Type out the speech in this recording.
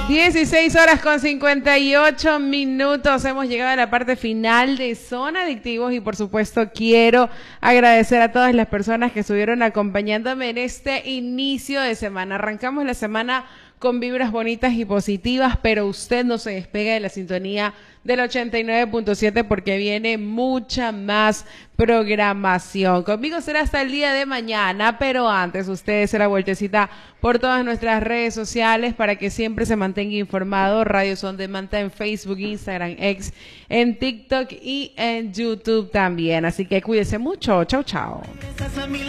16 horas con 58 minutos. Hemos llegado a la parte final de Zona Adictivos y por supuesto quiero agradecer a todas las personas que estuvieron acompañándome en este inicio de semana. Arrancamos la semana con vibras bonitas y positivas, pero usted no se despegue de la sintonía del 89.7 porque viene mucha más programación. Conmigo será hasta el día de mañana, pero antes usted se la vueltecita por todas nuestras redes sociales para que siempre se mantenga informado. Radio Son de Manta en Facebook, Instagram, X, en TikTok y en YouTube también. Así que cuídese mucho. Chau, chau.